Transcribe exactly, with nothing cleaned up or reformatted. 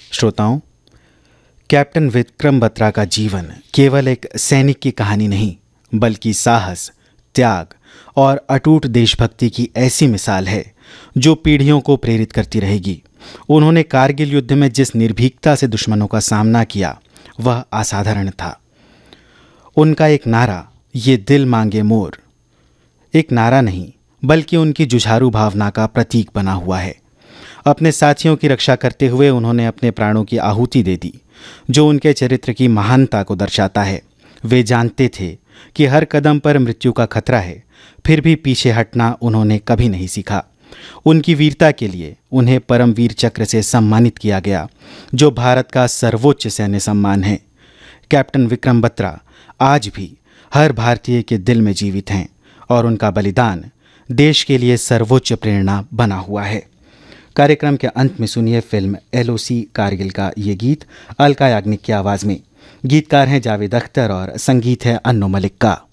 श्रोताओं, कैप्टन विक्रम बत्रा का जीवन केवल एक सैनिक की कहानी नहीं, बल्कि साहस, त्याग और अटूट देशभक्ति की ऐसी मिसाल है जो पीढ़ियों को प्रेरित करती रहेगी। उन्होंने कारगिल युद्ध में जिस निर्भीकता से दुश्मनों का सामना किया, वह असाधारण था। उनका एक नारा, ये दिल मांगे मोर, एक नारा नहीं बल्कि उनकी जुझारू भावना का प्रतीक बना हुआ है। अपने साथियों की रक्षा करते हुए उन्होंने अपने प्राणों की आहुति दे दी, जो उनके चरित्र की महानता को दर्शाता है। वे जानते थे कि हर कदम पर मृत्यु का खतरा है, फिर भी पीछे हटना उन्होंने कभी नहीं सीखा। उनकी वीरता के लिए उन्हें परमवीर चक्र से सम्मानित किया गया, जो भारत का सर्वोच्च सैन्य सम्मान है। कैप्टन विक्रम बत्रा आज भी हर भारतीय के दिल में जीवित हैं और उनका बलिदान देश के लिए सर्वोच्च प्रेरणा बना हुआ है। कार्यक्रम के अंत में सुनिए फिल्म एलओसी कारगिल का ये गीत अलका याग्निक की आवाज़ में। गीतकार हैं जावेद अख्तर और संगीत है अन्नू मलिक का।